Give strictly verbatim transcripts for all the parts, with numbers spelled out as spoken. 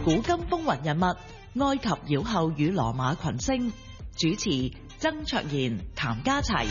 古今風雲人物，埃及妖后與羅馬群星。主持曾卓賢、譚家齊。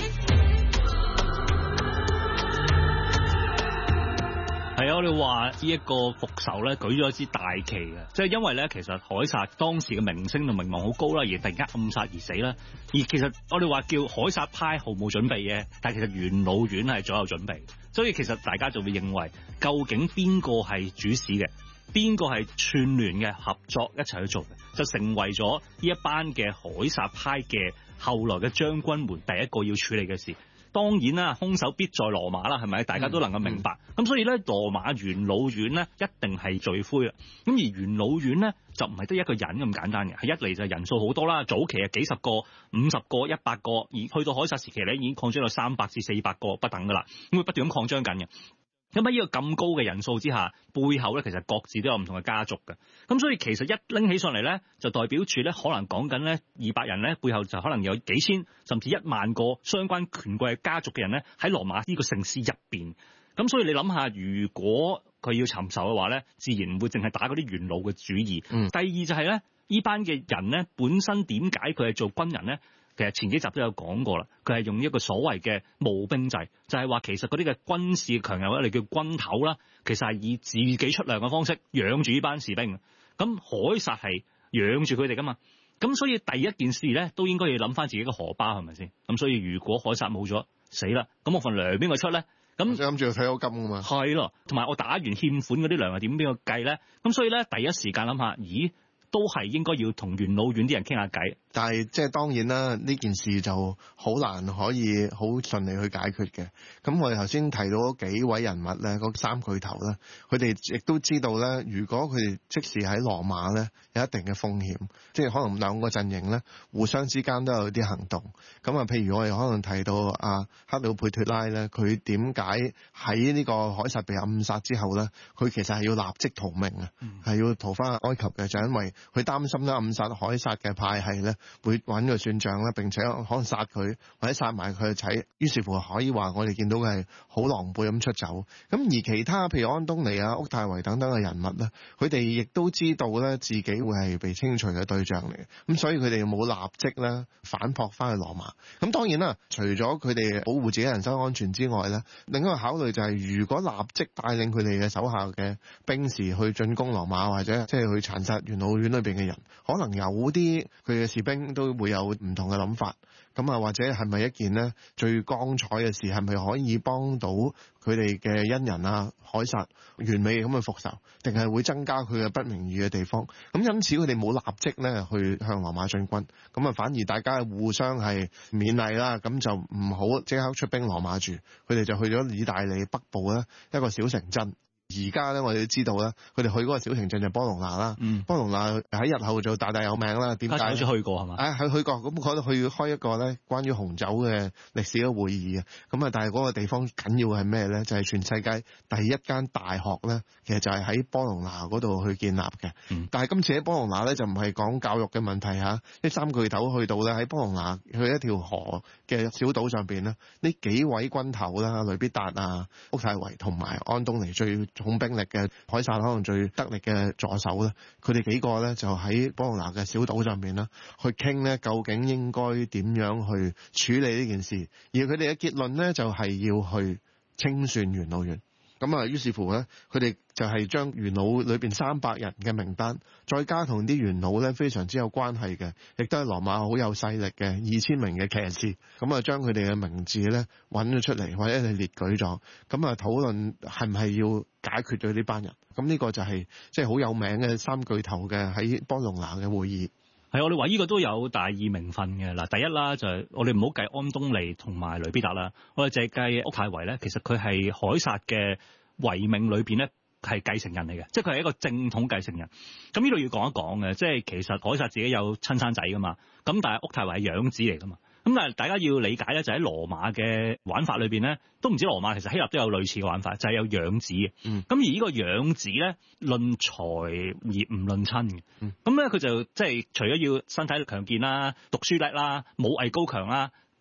係啊，我哋話呢一個復仇咧，舉咗一支大旗嘅，即係因為咧，其實凱撒當時嘅名聲同名望好高啦，而突然間暗殺而死啦。而其實我哋話叫凱撒派毫無準備嘅，但係其實元老院係早有準備，所以其實大家就會認為究竟邊個係主使嘅，邊個係串聯嘅合作一齊去做嘅，就成為咗呢一班嘅凱撒派嘅後來嘅將軍們第一個要處理嘅事。當然啦，兇手必在羅馬啦，係咪？大家都能夠明白。咁、嗯嗯、所以咧，羅馬元老院咧一定係罪魁啊。咁而元老院咧就唔係得一個人咁簡單嘅，係一嚟就人數好多啦。早期係幾十個、五十個、一百個，而去到凱撒時期咧已經擴張到三百至四百個不等噶啦，咁會不斷咁擴張緊嘅。咁喺呢個咁高嘅人數之下，背後咧其實各自都有唔同嘅家族嘅，咁所以其實一拎起上嚟咧，就代表住咧可能講緊咧二百人咧背後就可能有幾千甚至一萬個相關權貴家族嘅人咧喺羅馬呢個城市入邊。咁所以你諗下，如果佢要尋仇嘅話咧，自然唔會淨係打嗰啲元老嘅主意。嗯、第二就係咧，呢班嘅人咧本身點解佢係做軍人咧？其實前幾集都有講過啦，佢係用一個所謂嘅募兵制，就係、是、話其實嗰啲嘅軍事強人或者你叫軍頭啦，其實係以自己出糧嘅方式養住呢班士兵。咁凱撒係養住佢哋噶嘛，咁所以第一件事咧都應該要諗翻自己嘅荷包係咪先？咁所以如果凱撒冇咗死啦，咁我份糧邊個出咧？咁諗住退休金噶嘛？ 係咯，同埋我打完欠款嗰啲糧係點邊個計咧？咁所以咧第一時間諗下，咦？都係應該要同元老院啲人傾下偈， 但係即係當然啦，呢件事就好難可以好順利去解決嘅。咁我哋頭先提到幾位人物咧，嗰三巨頭咧，佢哋亦都知道咧，如果佢哋即時喺羅馬咧，有一定嘅風險，即係可能兩個陣營咧，互相之間都有啲行動。咁啊，譬如我哋可能提到阿克里佩托拉咧，佢點解喺呢個凱撒被暗殺之後咧，佢其實係要立即逃命啊，係、嗯、要逃翻埃及嘅，就因為佢擔心咧暗殺凱撒嘅派系咧會揾佢算賬咧，並且可能殺佢或者殺埋佢嘅仔，於是乎可以話我哋見到嘅係好狼狽咁出走。咁而其他譬如安東尼啊、屋太維等等嘅人物咧，佢哋亦都知道咧自己會係被清除嘅對象嚟嘅，咁所以佢哋冇立即咧反撲翻去羅馬。咁當然啦，除咗佢哋保護自己人身安全之外咧，另一個考慮就係、是、如果立即帶領佢哋嘅手下嘅兵士去進攻羅馬，或者即係去殘殺元老院裏邊嘅人，可能有啲佢嘅士兵都會有唔同嘅諗法。咁啊，或者係咪一件呢最光彩嘅事，係咪可以幫到佢哋嘅恩人啊凱撒完美咁去復仇，定係會增加佢嘅不名譽嘅地方？咁因此佢哋冇立即咧去向羅馬進軍，咁啊反而大家互相係勉勵啦，咁就唔好即刻出兵羅馬住，佢哋就去咗意大利北部咧一個小城鎮。而家咧，我哋都知道啦，佢哋去嗰個小城鎮就波隆拿啦。嗯，波隆拿喺日後就大大有名啦。點解？好似去過係嘛？啊，佢去過，咁佢去開一個咧關於紅酒嘅歷史嘅會議嘅。咁啊，但係嗰個地方緊要係咩咧？就係、是、全世界第一間大學咧，其實就係喺波隆拿嗰度去建立嘅。嗯，但係今次喺波隆拿咧就唔係講教育嘅問題嚇，啲三巨頭去到咧喺波隆拿去一條河嘅小島上邊咧，呢幾位軍頭啦，雷必達啊、屋太維同埋安東尼最重兵力嘅凱撒可能最得力嘅助手咧，佢哋幾個咧就喺波隆拿嘅小島上邊啦，去傾咧究竟應該點樣去處理呢件事，而佢哋嘅結論咧就係要去清算元老院。咁啊，於是乎咧，佢哋就係將元老裏邊三百人嘅名單，再加同啲元老咧非常之有關係嘅，亦都係羅馬好有勢力嘅二千名嘅騎士，咁啊將佢哋嘅名字咧揾咗出嚟，或者係列舉咗，咁啊討論係唔係要解決咗呢班人。咁呢個就係即係好有名嘅三巨頭嘅喺波隆拿嘅會議。 係，我哋話呢個都有大義名分嘅。嗱，第一啦就係、是、我哋唔好計安東尼同埋雷必達啦，我哋淨係計屋太維咧，其實佢係凱撒嘅遺命裏邊咧係繼承人嚟嘅，即係佢係一個正統繼承人。咁呢度要講一講嘅，即係其實凱撒自己有親生仔噶嘛，咁但係屋太維係養子嚟噶嘛。咁但係大家要理解咧，就喺羅馬嘅玩法裏邊咧，都唔止羅馬，其實希臘都有類似嘅玩法，就係、是、有養子嘅。咁、嗯、而呢個養子咧，論財而唔論親嘅。咁咧佢就即係除咗要身體強健啦、讀書叻啦、武藝高強啦，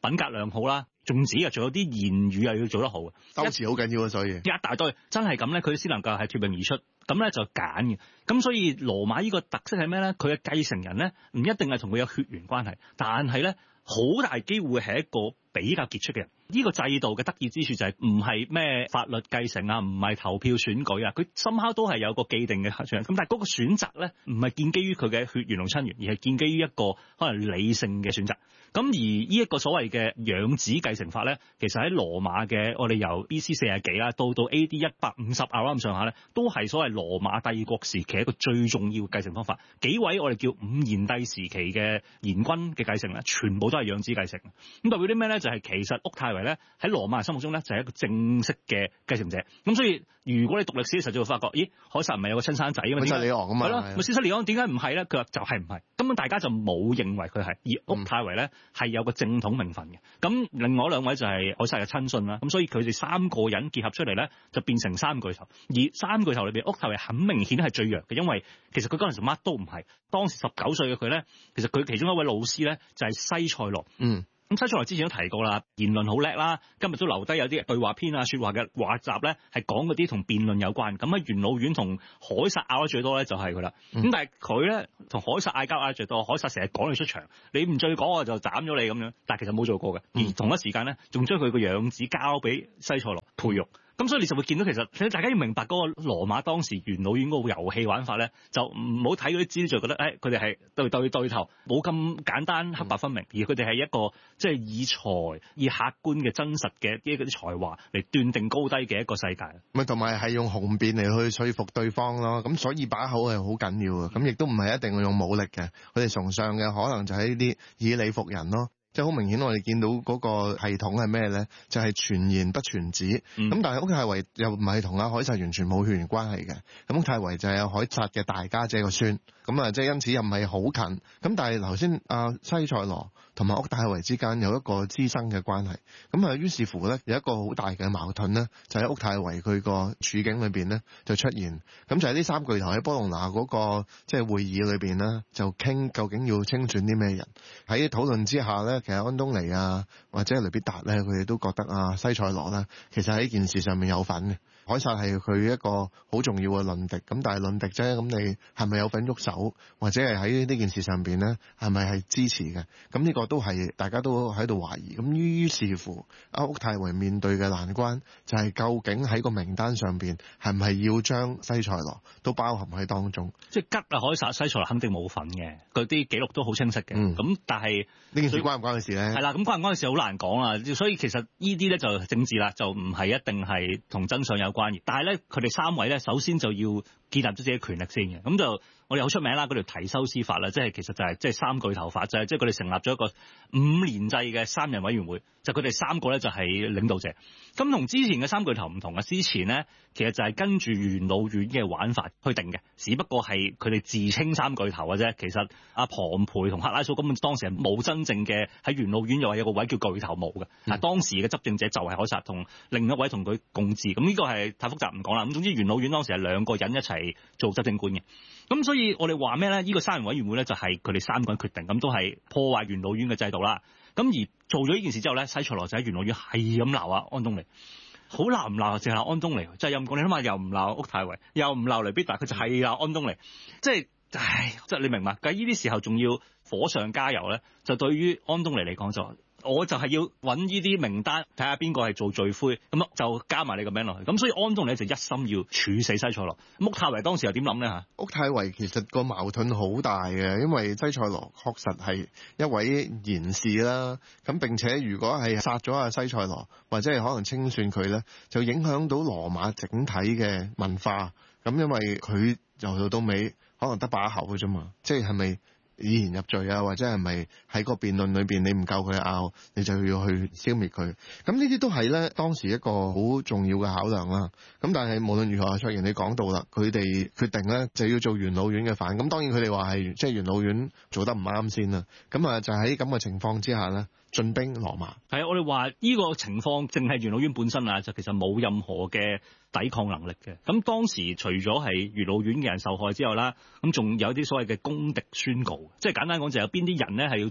品格良好啦，仲止啊，仲有啲言語又要做得好嘅， 修辭好緊要啊，所以一大堆真係咁咧，佢先能夠係脫穎而出。咁咧就揀嘅，咁所以羅馬呢個特色係咩咧？佢嘅繼承人咧唔一定係同佢有血緣關係，但係咧好大機會係一個比較傑出嘅人。呢個制度嘅得意之處就係唔係咩法律繼承啊，唔係投票選舉啊，佢深刻都係有個既定嘅選擇。咁但係嗰個選擇咧唔係建基於佢嘅血緣同親緣，而係建基於一個可能理性嘅選擇。咁而呢一個所謂嘅養子繼承法咧，其實喺羅馬嘅我哋由 B C 四十幾啦到到 A D 一百五十啊咁上下咧，都係所謂羅馬帝國時期一個最重要嘅繼承方法。幾位我哋叫五賢帝時期嘅賢君嘅繼承咧，全部都係養子繼承。咁代表啲咩咧？就係、是、其實屋太維咧喺羅馬人心目中咧就係一個正式嘅繼承者。咁所以如果你讀歷史嘅時候就會發覺，咦，凱撒唔係有個親生仔啊嘛？凱撒里昂啊嘛，係咯，咪凱撒里昂點解唔係咧？佢話就係唔係，根本大家就冇認為佢係，而屋太維咧係有個正統名分嘅。咁另外兩位就係凱撒嘅親信啦。咁所以佢哋三個人結合出嚟咧，就變成三巨頭。而三巨頭裏邊，屋太維很明顯係最弱嘅，因為其實佢嗰陣時乜都唔係。當時十九歲嘅佢咧，其實佢其中一位老師咧就係西塞羅。嗯。咁西塞羅之前都提過啦，言論好叻啦，今日都留低有啲對話篇啊、說話嘅畫集咧，係講嗰啲同辯論有關。咁喺元老院同凱撒拗得最多咧，就係佢啦。咁、嗯、但係佢咧同凱撒嗌交嗌得最多，凱撒成日趕你出場，你唔再講我就斬咗你咁樣。但係其實冇做過嘅，而同一時間咧，仲將佢個養子交俾西塞羅培育。咁所以你就會見到其實，大家要明白嗰個羅馬當時元老院嗰個遊戲玩法咧，就唔好睇嗰啲資料就覺得，誒佢哋係對對對頭，冇咁簡單黑白分明，嗯、而佢哋係一個即係、就是、以才以客觀嘅真實嘅啲嗰啲才華嚟斷定高低嘅一個世界。 咪同埋係用雄辯嚟去說服對方咯，咁所以把口係好緊要嘅，咁亦都唔係一定要用武力嘅，佢哋崇尚嘅可能就係呢啲以理服人咯。即係好明顯，我哋見到嗰個系統係咩咧？就係、是、傳言不傳子。咁、嗯、但係屋太維又唔係同阿凱撒完全冇血緣關係嘅。咁屋太維就係凱撒嘅大家姐個孫。咁啊，即係因此又唔係好近。咁但係頭先阿西塞羅同埋屋太維之間有一個師生嘅關係。咁啊，於是乎咧有一個好大嘅矛盾咧，就喺屋太維佢個處境裏邊咧就出現。咁就係呢三巨頭喺波隆拿嗰個即係會議裏邊咧，就傾究竟要清選啲咩人。喺討論之下咧，其實安東尼啊或者雷必達咧，佢哋都覺得啊西塞羅咧，其實喺件事上面有份嘅。凱撒係佢一個好重要嘅論敵，咁但係論敵啫，咁你係咪有份喐手，或者係喺呢件事上邊咧，係咪係支持嘅？咁呢個都係大家都喺度懷疑。咁於是乎，阿屋太維面對嘅難關就係究竟喺個名單上邊係唔係要將西塞羅都包含喺當中？即係吉啊，凱撒西塞羅肯定冇份嘅，嗰啲記錄都好清晰嘅。咁、嗯、但係呢件事關唔關佢事咧？係啦，咁關唔關佢事好難講啦。所以其實呢啲咧就政治啦，就唔係一定係同真相有關嘅。但係咧，佢哋三位咧，首先就要建立咗自己權力先嘅。咁就我哋好出名啦，嗰條提修斯法啦，即係其實就係即係三巨頭法，就係即係佢哋成立咗一個五年制嘅三人委員會，就佢哋三個咧就係領導者。咁同之前嘅三巨頭唔同嘅，之前咧其實就係跟住元老院嘅玩法去定嘅，只不過係佢哋自稱三巨頭嘅啫。其實阿龐培同克拉蘇根本當時係冇真正嘅喺元老院又話有個位叫巨頭冇嘅。嗱、嗯，當時嘅執政者就係凱撒同另一位同佢共治。咁呢個係太複雜唔講啦。咁總之元老院當時係兩個人一齊做執政官嘅。咁所以我哋話咩咧？呢、這個三人委員會咧就係佢哋三個人決定，咁都係破壞元老院嘅制度啦。咁而做咗呢件事之後咧，西塞羅就喺元老院係咁鬧啊安東尼，好鬧唔鬧淨係安東尼，即係陰公。你諗下，又唔鬧屋太維，又唔鬧雷必達，佢就係鬧安東尼，即係唉，即係你明白？但係呢啲時候仲要火上加油咧，就對於安東尼嚟講就。我就係要揾呢啲名單，睇下邊個係做罪魁，咁就加埋你個名落去。咁所以安東尼就一心要處死西塞羅。屋太維當時又點諗咧嚇？屋太維其實個矛盾好大嘅，因為西塞羅確實係一位賢士啦。咁並且如果係殺咗阿西塞羅，或者係可能清算佢咧，就影響到羅馬整體嘅文化。咁因為佢由頭到尾可能得把口嘅啫嘛，即係係咪？以言入罪啊，或者係咪喺個辯論裏邊你唔夠佢拗，你就要去消滅佢？咁呢啲都係咧當時一個好重要嘅考量啦。咁但係無論如何，卓然你講到啦，佢哋決定咧就要做元老院嘅反。咁當然佢哋話係即係元老院做得唔啱先啦。咁啊就喺咁嘅情況之下咧，進兵羅馬。係啊，我哋話呢個情況淨係元老院本身啊，就其實冇任何嘅抵抗能力嘅。咁當時除咗係元老院嘅人受害之後啦，咁仲有啲所謂嘅公敵宣告，即係簡單講就有邊啲人咧係要捉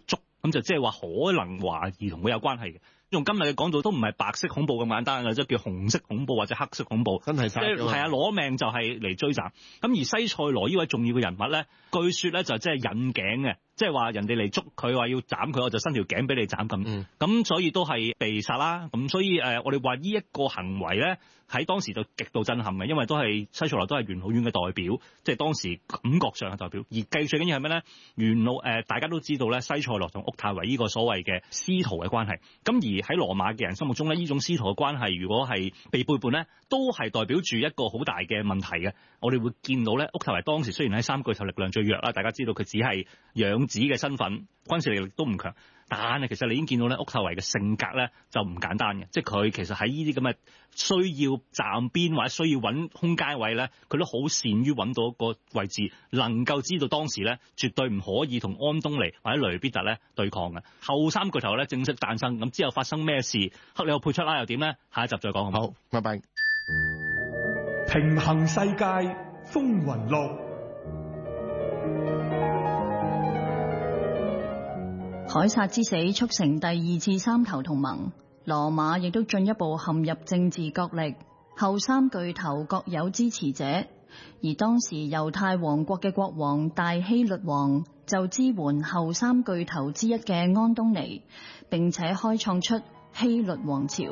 咁就即係話可能懷疑同佢有關係嘅。用今日嘅講到都唔係白色恐怖咁簡單嘅，即係叫紅色恐怖或者黑色恐怖， 真係即係係啊攞命就係嚟追斬。咁而西塞羅呢位重要嘅人物咧，據說咧就即係引頸嘅，即係話人哋嚟捉佢話要斬佢，我就伸條頸俾你斬咁。咁、嗯、所以都係被殺啦。咁所以誒，我哋話呢一個行為咧喺當時就極度震撼嘅，因為都係西塞羅都係元老院嘅代表，即係當時感覺上嘅代表。而計最緊要係咩咧？元老誒大家都知道咧，西塞羅同屋太維呢個所謂嘅師徒嘅關係。咁而喺羅馬嘅人心目中咧，呢種師徒嘅關係，如果係被背叛咧，都係代表住一個好大嘅問題嘅。我哋會見到咧，屋太維當時雖然喺三巨頭力量最弱啦，大家知道佢只係養子嘅身份，軍事力力都唔強，但係其實你已經見到咧，屋太維嘅性格咧就唔簡單嘅，即係佢其實喺呢啲咁嘅需要站邊或者需要揾空間位咧，佢都好善於揾到一個位置，能夠知道當時咧絕對唔可以同安東尼或者雷必特咧對抗嘅。後三巨頭咧正式誕生，咁之後發生咩事？克里奧佩出拉又點咧？下一集再講好唔好？ 好，拜拜。 平衡世界風雲錄。 凱撒之死促成第二次三頭同盟，羅馬亦都進一步陷入政治角力。後三巨頭各有支持者，而當時猶太王國嘅國王大希律王就支援後三巨頭之一嘅安東尼，並且開創出希律王朝。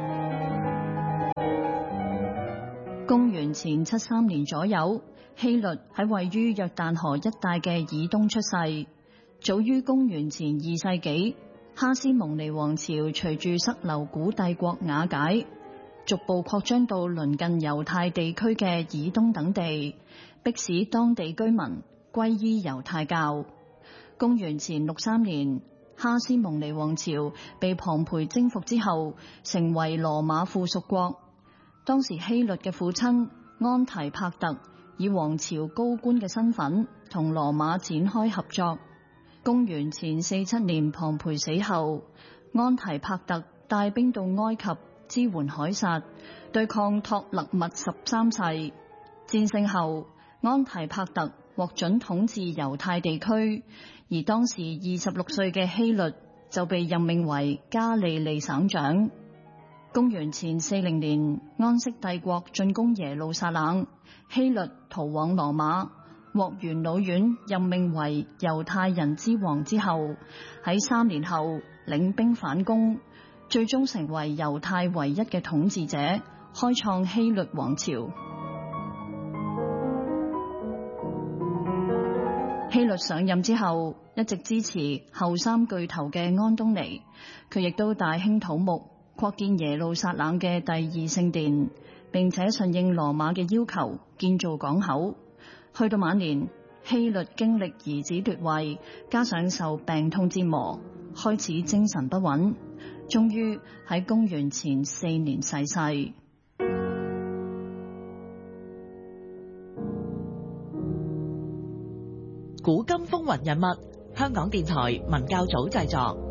公元前七三年左右，希律喺位於約旦河一帶嘅以東出世。早於公元前二世紀，哈斯蒙尼王朝隨住塞琉古帝國瓦解，逐步擴張到鄰近猶太地區嘅以東等地，迫使當地居民歸依猶太教。公元前六三年，哈斯蒙尼王朝被龐培征服之後，成為羅馬附屬國。當時希律嘅父親安提帕特以王朝高官嘅身份同羅馬展開合作。公元前四七年，龐培死後，安提帕特帶兵到埃及支援凱撒，對抗托勒密十三世。戰勝後，安提帕特獲准統治猶太地區，而當時二十六歲嘅希律就被任命為加利利省長。公元前四零年，安息帝國進攻耶路撒冷，希律逃往羅馬，獲元老院任命為猶太人之王之後，喺三年後領兵反攻，最終成為猶太唯一嘅統治者，開創希律王朝。希律上任之後，一直支持後三巨頭嘅安東尼，佢亦都大興土木，擴建耶路撒冷嘅第二聖殿，並且順應羅馬嘅要求建造港口。去到晚年，希律經歷兒子奪位，加上受病痛折磨，開始精神不穩，終於喺公元前四年逝世。 古今風雲人物，香港電台文教組製作。